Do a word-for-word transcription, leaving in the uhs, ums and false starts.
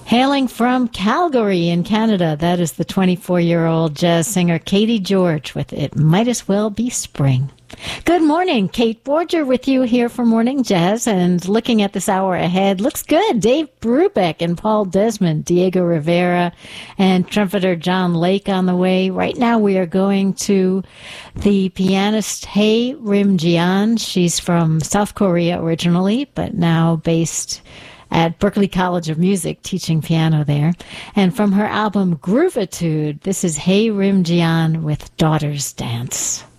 Hailing from Calgary in Canada, that is the twenty-four-year-old jazz singer Katie George with It Might As Well Be Spring. Good morning. Kate Borger with you here for Morning Jazz, and looking at this hour ahead, looks good. Dave Brubeck and Paul Desmond, Diego Rivera, and trumpeter John Lake on the way. Right now we are going to the pianist Hae Rim Jian. She's from South Korea originally, but now based at Berklee College of Music, teaching piano there. And from her album Groovitude, this is Hae Rim Jian with Daughter's Dance.